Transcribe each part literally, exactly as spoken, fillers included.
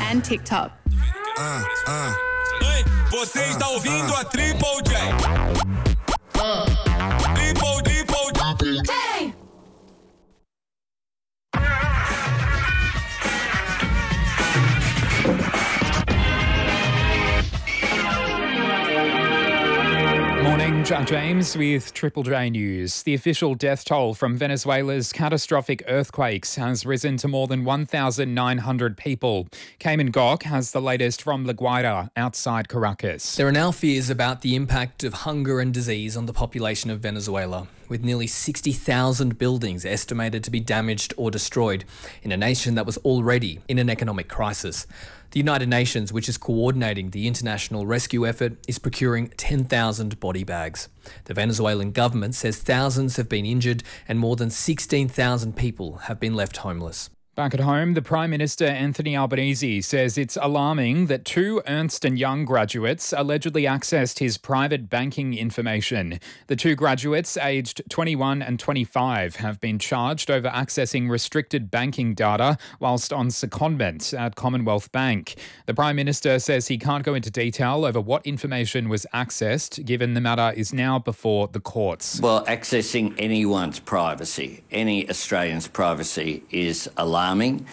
and TikTok. Uh, uh. Ei, você uh, está ouvindo uh. a Triple J. Uh. Triple, Triple J. Morning, Jack James with Triple J News. The official death toll from Venezuela's catastrophic earthquakes has risen to more than one thousand nine hundred people. Cayman Gok has the latest from La Guaira outside Caracas. There are now fears about the impact of hunger and disease on the population of Venezuela, with nearly sixty thousand buildings estimated to be damaged or destroyed in a nation that was already in an economic crisis. The United Nations, which is coordinating the international rescue effort, is procuring ten thousand body bags. The Venezuelan government says thousands have been injured and more than sixteen thousand people have been left homeless. Back at home, the Prime Minister Anthony Albanese says it's alarming that two Ernst and Young graduates allegedly accessed his private banking information. The two graduates, aged twenty-one and twenty-five, have been charged over accessing restricted banking data whilst on secondment at Commonwealth Bank. The Prime Minister says he can't go into detail over what information was accessed, given the matter is now before the courts. Well, accessing anyone's privacy, any Australian's privacy, is alarming.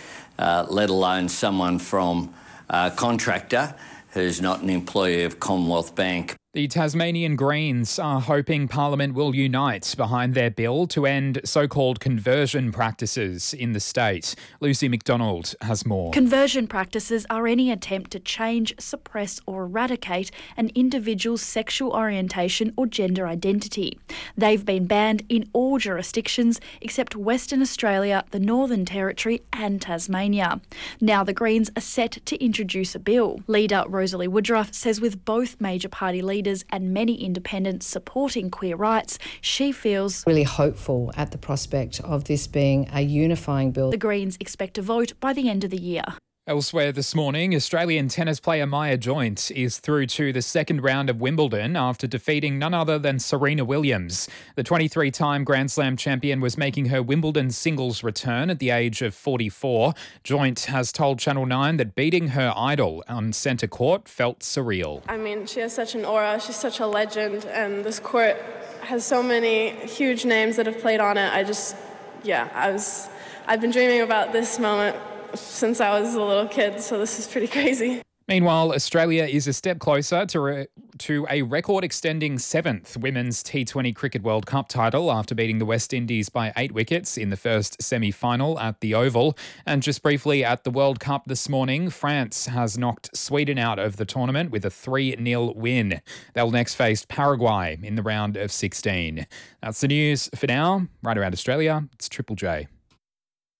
Uh, let alone someone from a contractor who's not an employee of Commonwealth Bank. The Tasmanian Greens are hoping Parliament will unite behind their bill to end so-called conversion practices in the state. Lucy McDonald has more. Conversion practices are any attempt to change, suppress or eradicate an individual's sexual orientation or gender identity. They've been banned in all jurisdictions except Western Australia, the Northern Territory and Tasmania. Now the Greens are set to introduce a bill. Leader Rosalie Woodruff says with both major party leaders and many independents supporting queer rights, she feels really hopeful at the prospect of this being a unifying bill. The Greens expect a vote by the end of the year. Elsewhere this morning, Australian tennis player Maya Joint is through to the second round of Wimbledon after defeating none other than Serena Williams. The twenty-three-time Grand Slam champion was making her Wimbledon singles return at the age of forty-four. Joint has told Channel nine that beating her idol on centre court felt surreal. I mean, she has such an aura, she's such a legend, and this court has so many huge names that have played on it. I just, yeah, I was, I've been dreaming about this moment since I was a little kid, so this is pretty crazy. Meanwhile, Australia is a step closer to re- to a record-extending seventh Women's T twenty Cricket World Cup title after beating the West Indies by eight wickets in the first semi-final at the Oval. And just briefly at the World Cup this morning, France has knocked Sweden out of the tournament with a three nil win. They'll next face Paraguay in the round of sixteen. That's the news for now. Right around Australia, it's Triple J.